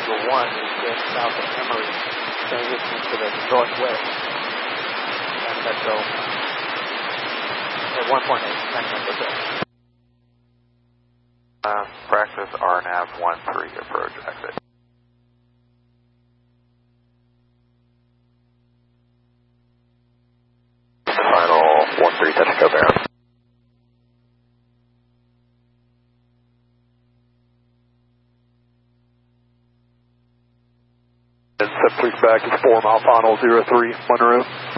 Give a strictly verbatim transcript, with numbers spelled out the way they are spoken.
Eagle one is just south of Emory, transitioning to the northwest. And Metro at one point eight, San Metro. Uh, practice R NAV one three, approach exit. Final one three, touch go down. And seven three back is four mile final zero three, Monroe.